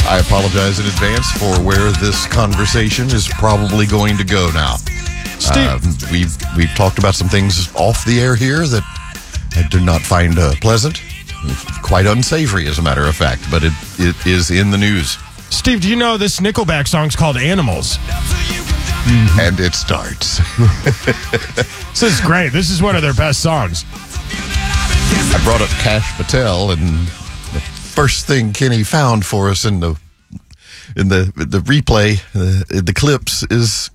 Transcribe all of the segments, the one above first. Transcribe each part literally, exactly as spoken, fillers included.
I apologize in advance for where this conversation is probably going to go now. Steve. Uh, we've we've talked about some things off the air here that I do not find uh, pleasant, quite unsavory, as a matter of fact. But it it is in the news, Steve, do you know this Nickelback song's called Animals? mm-hmm. and it starts. This is great. This is one of their best songs. I brought up Kash Patel, and the first thing Kenny found for us in the in the the replay, uh, the clips, is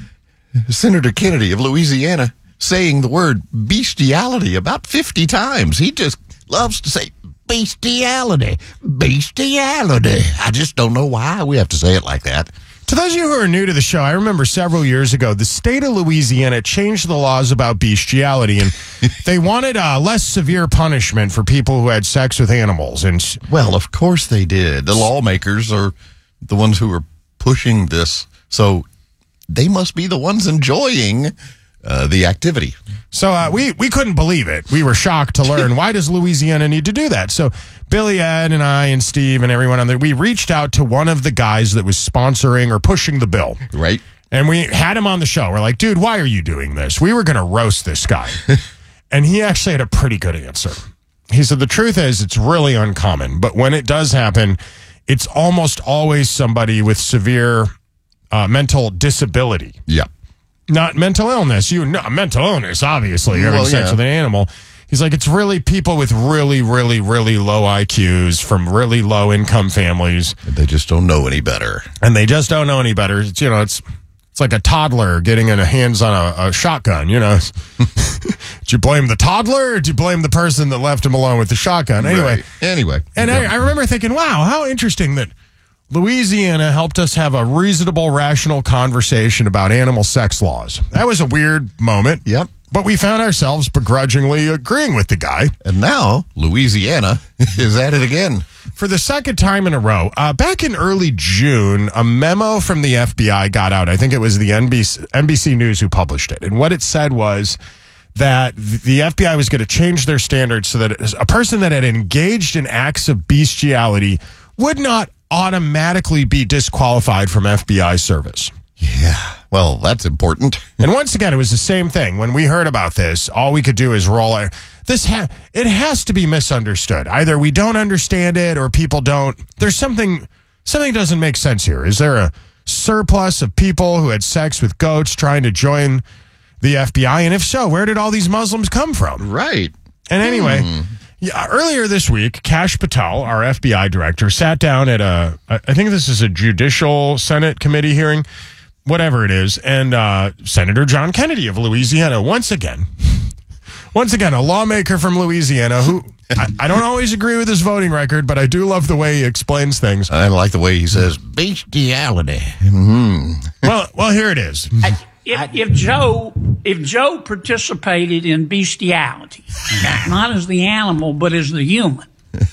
Senator Kennedy of Louisiana saying the word bestiality about fifty times. He just loves to say bestiality, bestiality. I just don't know why we have to say it like that. To those of you who are new to the show, I remember several years ago, the state of Louisiana changed the laws about bestiality, and they wanted a less severe punishment for people who had sex with animals. And well, of course they did. The lawmakers are the ones who are pushing this, so they must be the ones enjoying uh, the activity. So uh, we, we couldn't believe it. We were shocked to learn, why does Louisiana need to do that? So Billy, Ed, and I, and Steve, and everyone on there, we reached out to one of the guys that was sponsoring or pushing the bill. Right. And we had him on the show. We're like, dude, why are you doing this? We were going to roast this guy. And he actually had a pretty good answer. He said, the truth is, it's really uncommon. But when it does happen, it's almost always somebody with severe uh, mental disability. Yeah. Not mental illness. You no, mental illness, obviously. You're having Well, sex yeah. with an animal. He's like, it's really people with really, really, really low I Qs from really low income families. They just don't know any better. And they just don't know any better. It's, you know, it's it's like a toddler getting in a hands on a, a shotgun, you know. Did you blame the toddler or did you blame the person that left him alone with the shotgun? Anyway. Right. Anyway. And I, I remember thinking, wow, how interesting that Louisiana helped us have a reasonable, rational conversation about animal sex laws. That was a weird moment. Yep. But we found ourselves begrudgingly agreeing with the guy. And now Louisiana is at it again. For the second time in a row. Uh, back in early June, a memo from the F B I got out. I think it was the N B C, N B C News who published it. And what it said was that the F B I was going to change their standards so that a person that had engaged in acts of bestiality would not automatically be disqualified from F B I service. Yeah. Well, that's important. And once again, it was the same thing. When we heard about this, all we could do is roll our... This ha- it has to be misunderstood. Either we don't understand it or people don't... There's something... Something doesn't make sense here. Is there a surplus of people who had sex with goats trying to join the F B I? And if so, where did all these Muslims come from? Right. And anyway... Hmm. Yeah, earlier this week, Kash Patel, our F B I director, sat down at a, I think this is a judicial Senate committee hearing, whatever it is, and uh, Senator John Kennedy of Louisiana, once again, once again, a lawmaker from Louisiana who, I, I don't always agree with his voting record, but I do love the way he explains things. I like the way he says bestiality. Mm-hmm. Well, well, here it is. I, if, if Joe, if Joe participated in bestiality, not as the animal but as the human,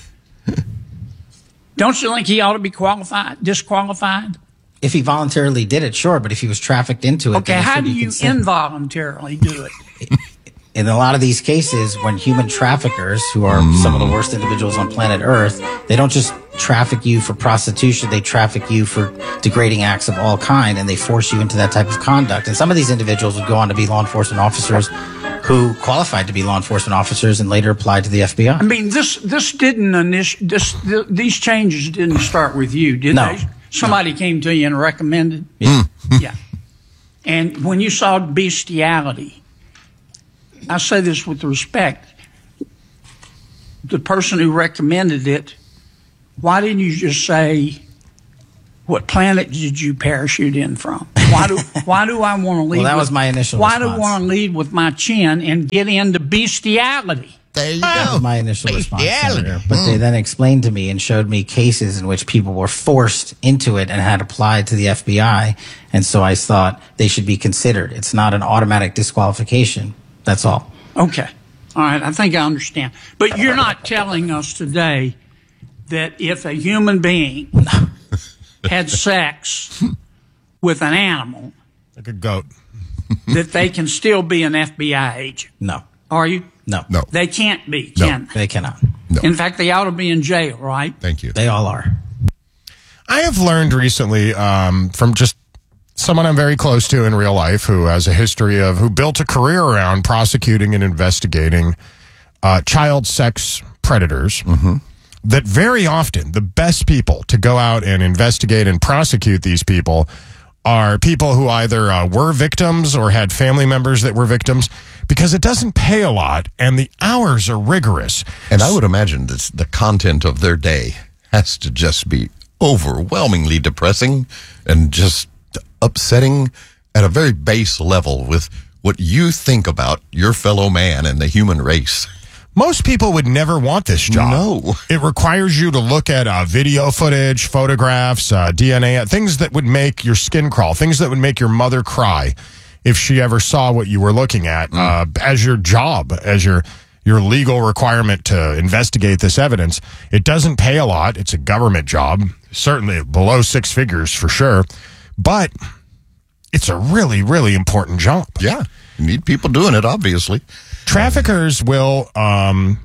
don't you think he ought to be qualified, disqualified? If he voluntarily did it, sure, but if he was trafficked into it, Okay, then it how should do be you consent. involuntarily do it? In a lot of these cases, when human traffickers, who are some of the worst individuals on planet Earth, they don't just traffic you for prostitution, they traffic you for degrading acts of all kind, and they force you into that type of conduct. And some of these individuals would go on to be law enforcement officers who qualified to be law enforcement officers and later applied to the F B I. I mean, this this didn't initiate, this, th- these changes didn't start with you, did No. they? Somebody No. came to you and recommended? Yeah. Yeah. And when you saw bestiality, I say this with respect, the person who recommended it, why didn't you just say, what planet did you parachute in from? Why do why do I want to lead? Well, that with, was my initial Why do I response. want to lead with my chin and get into bestiality? There you That go. was my initial response, Bestiality. Senator. But they then explained to me and showed me cases in which people were forced into it and had applied to the F B I. And so I thought they should be considered. It's not an automatic disqualification. That's all. Okay. All right. I think I understand. But you're not telling us today that if a human being had sex with an animal, Like a goat. that they can still be an F B I agent. No. Are you? No. No. They can't be, No. can they? They cannot. No. In fact, they ought to be in jail, right? Thank you. They all are. I have learned recently um, from just someone I'm very close to in real life who has a history of, who built a career around prosecuting and investigating uh, child sex predators, mm-hmm. that very often the best people to go out and investigate and prosecute these people are people who either uh, were victims or had family members that were victims, because it doesn't pay a lot and the hours are rigorous. And I would imagine that the content of their day has to just be overwhelmingly depressing and just upsetting at a very base level with what you think about your fellow man and the human race. Most people would never want this job. No. It requires you to look at uh, video footage, photographs, uh, D N A, things that would make your skin crawl, things that would make your mother cry if she ever saw what you were looking at mm. uh, as your job, as your your legal requirement to investigate this evidence. It doesn't pay a lot. It's a government job, certainly below six figures for sure. But it's a really, really important job. Yeah. You need people doing it, obviously. Traffickers will, um,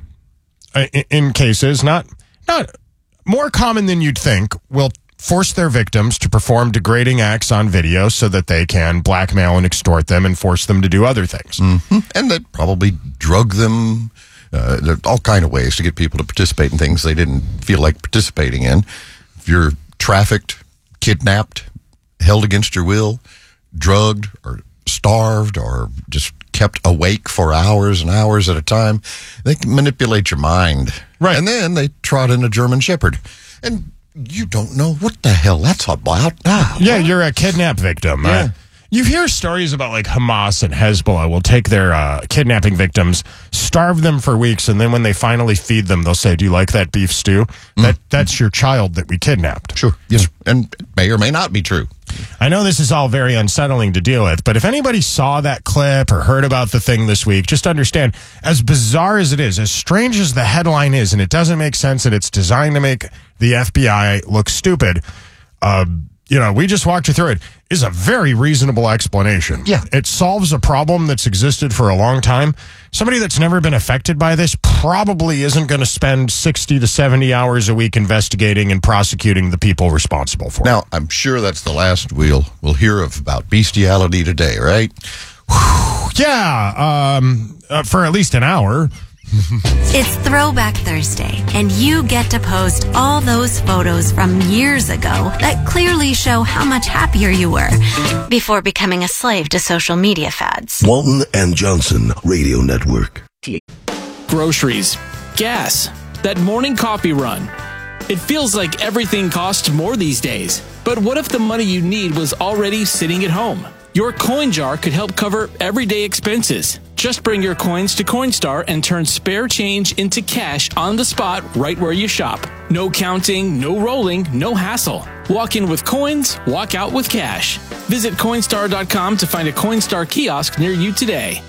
in, in cases, not not more common than you'd think, will force their victims to perform degrading acts on video so that they can blackmail and extort them and force them to do other things. Mm-hmm. And they probably drug them. Uh, there are all kind of ways to get people to participate in things they didn't feel like participating in. If you're trafficked, kidnapped, held against your will, drugged or starved or just kept awake for hours and hours at a time, they can manipulate your mind. Right. And then they trot in a German Shepherd. And you don't know what the hell that's about. Ah, yeah, you're a kidnap victim. Yeah. Uh, you hear stories about like Hamas and Hezbollah will take their uh, kidnapping victims, starve them for weeks, and then when they finally feed them, they'll say, "Do you like that beef stew? Mm. That That's your child that we kidnapped." Sure. Yes. And it may or may not be true. I know this is all very unsettling to deal with, but if anybody saw that clip or heard about the thing this week, just understand, as bizarre as it is, as strange as the headline is, and it doesn't make sense, and it's designed to make the F B I look stupid, uh, you know, we just walked you through it, is a very reasonable explanation. Yeah. It solves a problem that's existed for a long time. Somebody that's never been affected by this probably isn't going to spend sixty to seventy hours a week investigating and prosecuting the people responsible for it. Now, I'm sure that's the last we'll, we'll hear of about bestiality today, right? Yeah, um, uh, for at least an hour. It's Throwback Thursday, and you get to post all those photos from years ago that clearly show how much happier you were before becoming a slave to social media fads. Walton and Johnson Radio Network. Groceries, gas, that morning coffee run. It feels like everything costs more these days. But what if the money you need was already sitting at home? Your coin jar could help cover everyday expenses. Just bring your coins to Coinstar and turn spare change into cash on the spot right where you shop. No counting, no rolling, no hassle. Walk in with coins, walk out with cash. Visit Coinstar dot com to find a Coinstar kiosk near you today.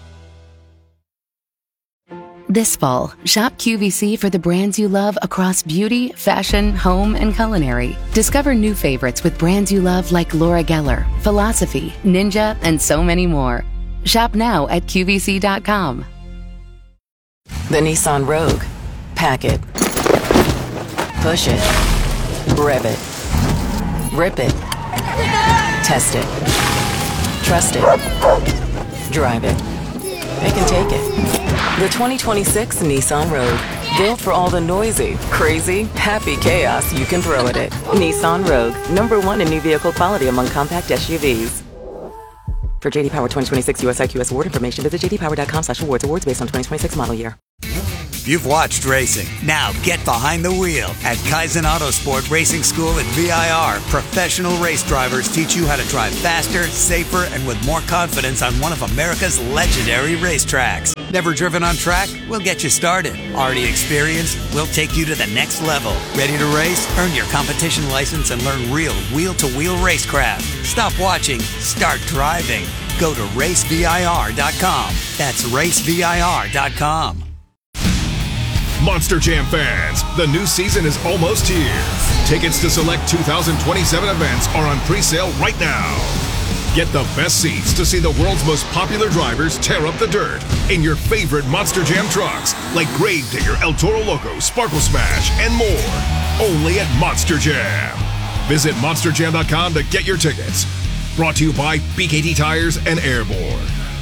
This fall, shop Q V C for the brands you love across beauty, fashion, home, and culinary. Discover new favorites with brands you love like Laura Geller, Philosophy, Ninja, and so many more. Shop now at Q V C dot com. The Nissan Rogue. Pack it. Push it. Rev it. Rip it. Test it. Trust it. Drive it. They can take it. The twenty twenty-six Nissan Rogue. Built for all the noisy, crazy, happy chaos you can throw at it. Nissan Rogue. Number one in new vehicle quality among compact S U Vs. For J D Power twenty twenty-six U S I Q S award information, visit j d power dot com slash awards. Awards based on twenty twenty-six model year. You've watched racing. Now get behind the wheel. At Kaizen Autosport Racing School at V I R, professional race drivers teach you how to drive faster, safer, and with more confidence on one of America's legendary racetracks. Never driven on track? We'll get you started. Already experienced? We'll take you to the next level. Ready to race? Earn your competition license and learn real wheel-to-wheel racecraft. Stop watching. Start driving. Go to race V I R dot com. That's race V I R dot com. Monster Jam fans, the new season is almost here. Tickets to select two thousand twenty-seven events are on pre-sale right now. Get the best seats to see the world's most popular drivers tear up the dirt in your favorite Monster Jam trucks, like Grave Digger, El Toro Loco, Sparkle Smash, and more. Only at Monster Jam. Visit monster jam dot com to get your tickets. Brought to you by B K T Tires and Airborne.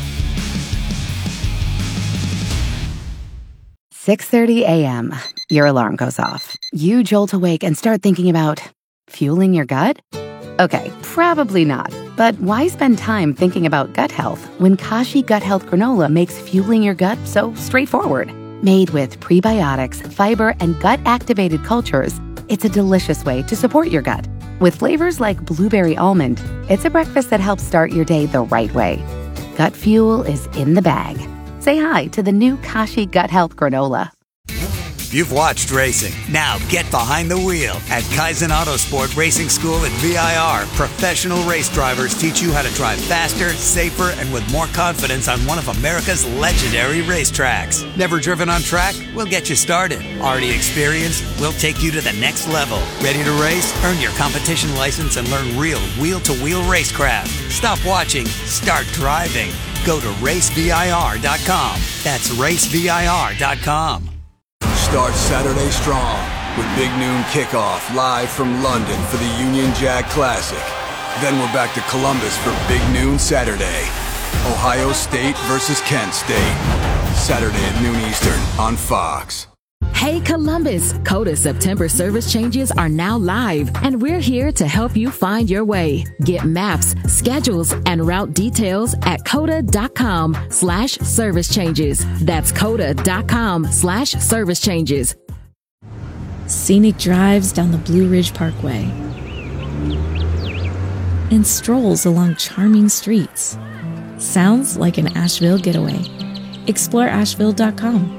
six thirty a.m. Your alarm goes off. You jolt awake and start thinking about fueling your gut? Okay, probably not. But why spend time thinking about gut health when Kashi Gut Health Granola makes fueling your gut so straightforward? Made with prebiotics, fiber, and gut-activated cultures, it's a delicious way to support your gut. With flavors like blueberry almond, it's a breakfast that helps start your day the right way. Gut fuel is in the bag. Say hi to the new Kashi Gut Health Granola. You've watched racing. Now get behind the wheel at Kaizen Autosport Racing School at V I R. Professional race drivers teach you how to drive faster, safer, and with more confidence on one of America's legendary racetracks. Never driven on track? We'll get you started. Already experienced? We'll take you to the next level. Ready to race? Earn your competition license and learn real wheel-to-wheel racecraft. Stop watching. Start driving. Go to race V I R dot com. That's race V I R dot com. Start Saturday strong with Big Noon Kickoff live from London for the Union Jack Classic. Then we're back to Columbus for Big Noon Saturday. Ohio State versus Kent State. Saturday at noon Eastern on Fox. Hey Columbus, Coda September service changes are now live, and we're here to help you find your way. Get maps, schedules, and route details at coda.com slash service changes. That's coda.com slash service changes. Scenic drives down the Blue Ridge Parkway and strolls along charming streets. Sounds like an Asheville getaway. Explore asheville dot com.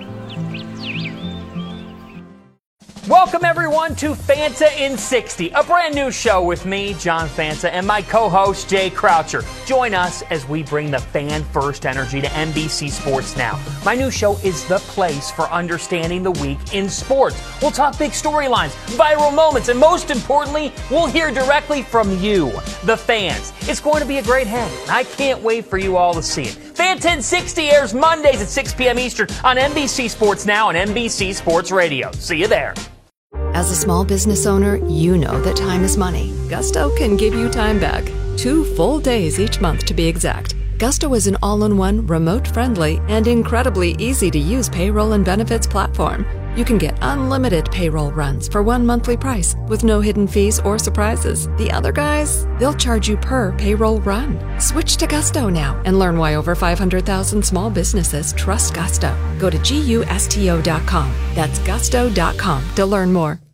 Welcome, everyone, to Fanta in sixty, a brand new show with me, John Fanta, and my co-host, Jay Croucher. Join us as we bring the fan-first energy to N B C Sports Now. My new show is the place for understanding the week in sports. We'll talk big storylines, viral moments, and most importantly, we'll hear directly from you, the fans. It's going to be a great hang, and I can't wait for you all to see it. Fanta in sixty airs Mondays at six p.m. Eastern on N B C Sports Now and N B C Sports Radio. See you there. As a small business owner, you know that time is money. Gusto can give you time back. Two full days each month to be exact. Gusto is an all-in-one, remote-friendly, and incredibly easy-to-use payroll and benefits platform. You can get unlimited payroll runs for one monthly price with no hidden fees or surprises. The other guys, they'll charge you per payroll run. Switch to Gusto now and learn why over five hundred thousand small businesses trust Gusto. Go to gusto dot com. That's gusto dot com to learn more.